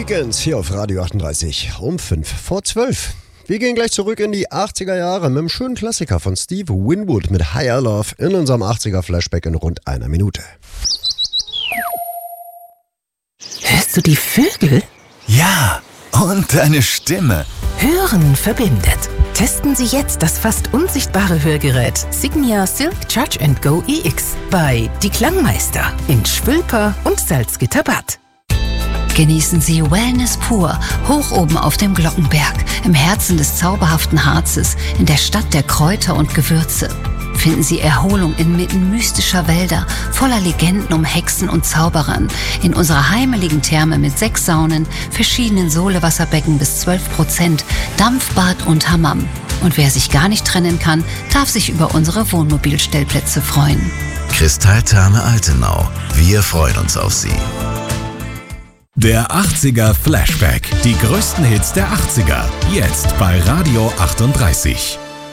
Weekends hier auf Radio 38 um 5:05. Wir gehen gleich zurück in die 80er Jahre mit einem schönen Klassiker von Steve Winwood mit Higher Love in unserem 80er Flashback in rund einer Minute. Hörst du die Vögel? Ja, und deine Stimme. Hören verbindet. Testen Sie jetzt das fast unsichtbare Hörgerät Signia Silk Charge & Go EX bei Die Klangmeister in Schwülper und Salzgitterbad. Genießen Sie Wellness pur, hoch oben auf dem Glockenberg, im Herzen des zauberhaften Harzes, in der Stadt der Kräuter und Gewürze. Finden Sie Erholung inmitten mystischer Wälder, voller Legenden um Hexen und Zauberern, in unserer heimeligen Therme mit 6 Saunen, verschiedenen Solewasserbecken bis 12%, Dampfbad und Hammam. Und wer sich gar nicht trennen kann, darf sich über unsere Wohnmobilstellplätze freuen. Kristalltherme Altenau. Wir freuen uns auf Sie. Der 80er Flashback. Die größten Hits der 80er. Jetzt bei Radio 38.